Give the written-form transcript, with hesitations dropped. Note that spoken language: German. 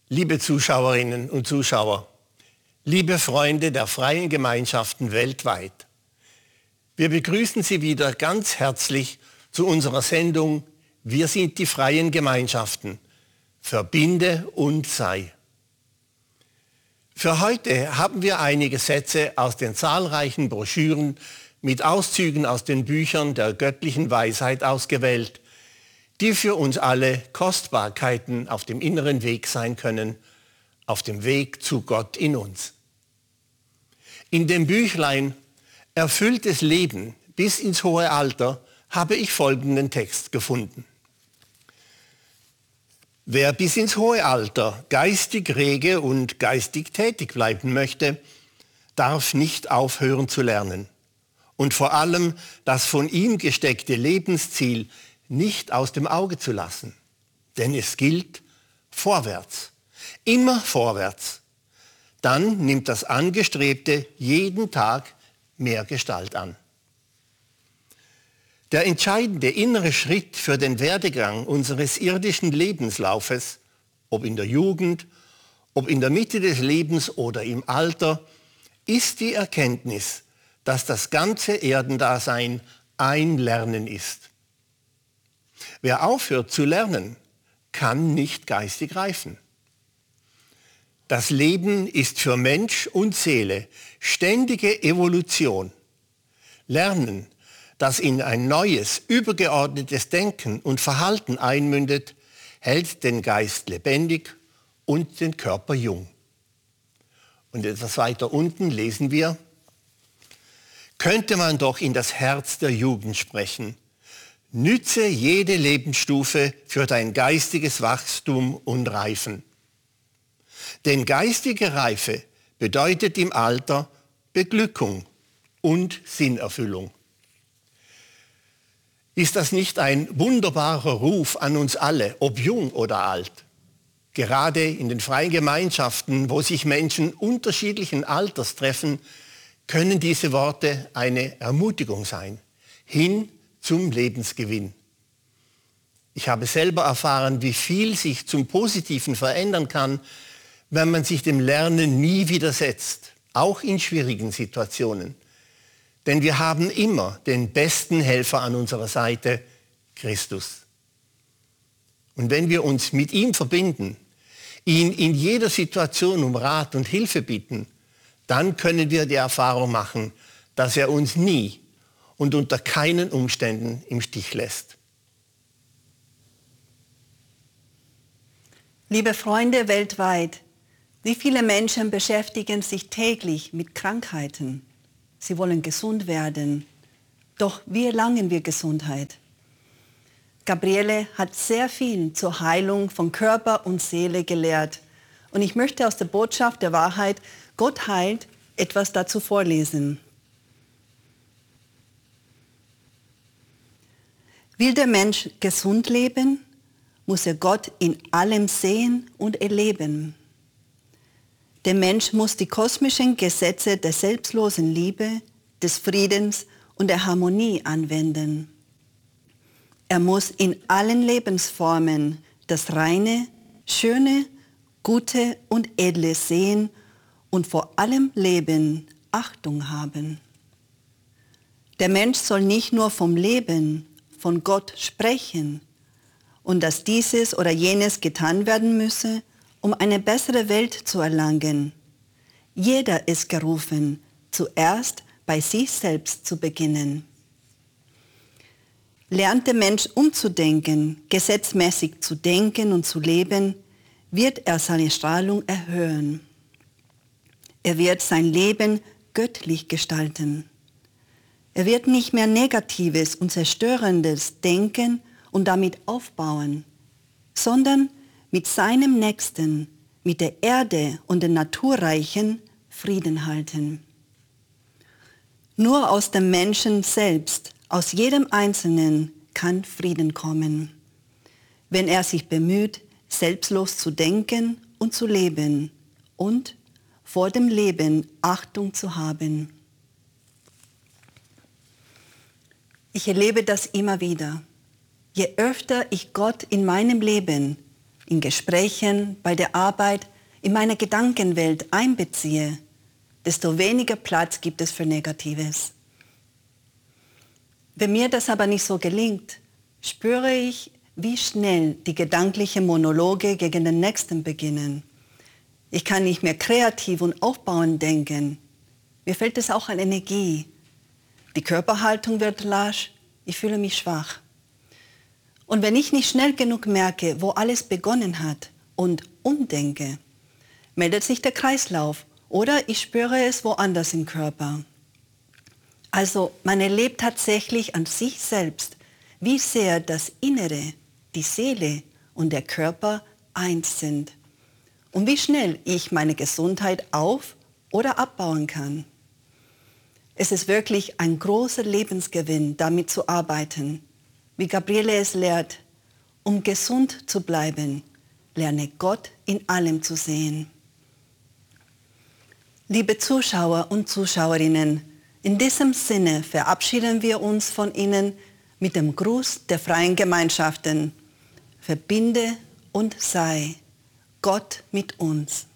Liebe Zuschauerinnen und Zuschauer, liebe Freunde der freien Gemeinschaften weltweit, wir begrüßen Sie wieder ganz herzlich zu unserer Sendung Wir sind die freien Gemeinschaften. Verbinde und sei. Für heute haben wir einige Sätze aus den zahlreichen Broschüren mit Auszügen aus den Büchern der göttlichen Weisheit ausgewählt, die für uns alle Kostbarkeiten auf dem inneren Weg sein können, auf dem Weg zu Gott in uns. In dem Büchlein Erfülltes Leben bis ins hohe Alter habe ich folgenden Text gefunden. Wer bis ins hohe Alter geistig rege und geistig tätig bleiben möchte, darf nicht aufhören zu lernen und vor allem das von ihm gesteckte Lebensziel nicht aus dem Auge zu lassen. Denn es gilt vorwärts, immer vorwärts. Dann nimmt das Angestrebte jeden Tag mehr Gestalt an. Der entscheidende innere Schritt für den Werdegang unseres irdischen Lebenslaufes, ob in der Jugend, ob in der Mitte des Lebens oder im Alter, ist die Erkenntnis, dass das ganze Erdendasein ein Lernen ist. Wer aufhört zu lernen, kann nicht geistig reifen. Das Leben ist für Mensch und Seele ständige Evolution. Lernen, das in ein neues, übergeordnetes Denken und Verhalten einmündet, hält den Geist lebendig und den Körper jung. Und etwas weiter unten lesen wir, könnte man doch in das Herz der Jugend sprechen. Nütze jede Lebensstufe für dein geistiges Wachstum und Reifen. Denn geistige Reife bedeutet im Alter Beglückung und Sinnerfüllung. Ist das nicht ein wunderbarer Ruf an uns alle, ob jung oder alt? Gerade in den freien Gemeinschaften, wo sich Menschen unterschiedlichen Alters treffen, können diese Worte eine Ermutigung sein, hin zum Lebensgewinn. Ich habe selber erfahren, wie viel sich zum Positiven verändern kann, wenn man sich dem Lernen nie widersetzt, auch in schwierigen Situationen. Denn wir haben immer den besten Helfer an unserer Seite, Christus. Und wenn wir uns mit ihm verbinden, ihn in jeder Situation um Rat und Hilfe bitten, dann können wir die Erfahrung machen, dass er uns nie und unter keinen Umständen im Stich lässt. Liebe Freunde weltweit, wie viele Menschen beschäftigen sich täglich mit Krankheiten? Sie wollen gesund werden. Doch wie erlangen wir Gesundheit? Gabriele hat sehr viel zur Heilung von Körper und Seele gelehrt. Und ich möchte aus der Botschaft der Wahrheit, Gott heilt, etwas dazu vorlesen. Will der Mensch gesund leben, muss er Gott in allem sehen und erleben. Der Mensch muss die kosmischen Gesetze der selbstlosen Liebe, des Friedens und der Harmonie anwenden. Er muss in allen Lebensformen das Reine, Schöne, Gute und Edle sehen und vor allem Leben Achtung haben. Der Mensch soll nicht nur vom Leben, von Gott sprechen und dass dieses oder jenes getan werden müsse, um eine bessere Welt zu erlangen. Jeder ist gerufen, zuerst bei sich selbst zu beginnen. Lernt der Mensch umzudenken, gesetzmäßig zu denken und zu leben, wird er seine Strahlung erhöhen. Er wird sein Leben göttlich gestalten. Er wird nicht mehr Negatives und Zerstörendes denken und damit aufbauen, sondern mit seinem Nächsten, mit der Erde und den Naturreichen Frieden halten. Nur aus dem Menschen selbst, aus jedem Einzelnen kann Frieden kommen, wenn er sich bemüht, selbstlos zu denken und zu leben und vor dem Leben Achtung zu haben. Ich erlebe das immer wieder. Je öfter ich Gott in meinem Leben, in Gesprächen, bei der Arbeit, in meine Gedankenwelt einbeziehe, desto weniger Platz gibt es für Negatives. Wenn mir das aber nicht so gelingt, spüre ich, wie schnell die gedanklichen Monologe gegen den Nächsten beginnen. Ich kann nicht mehr kreativ und aufbauend denken. Mir fehlt es auch an Energie. Die Körperhaltung wird lasch, ich fühle mich schwach. Und wenn ich nicht schnell genug merke, wo alles begonnen hat und umdenke, meldet sich der Kreislauf oder ich spüre es woanders im Körper. Also man erlebt tatsächlich an sich selbst, wie sehr das Innere, die Seele und der Körper eins sind und wie schnell ich meine Gesundheit auf- oder abbauen kann. Es ist wirklich ein großer Lebensgewinn, damit zu arbeiten. Wie Gabriele es lehrt, um gesund zu bleiben, lerne Gott in allem zu sehen. Liebe Zuschauer und Zuschauerinnen, in diesem Sinne verabschieden wir uns von Ihnen mit dem Gruß der Freien Gemeinschaften. Verbinde und sei Gott mit uns.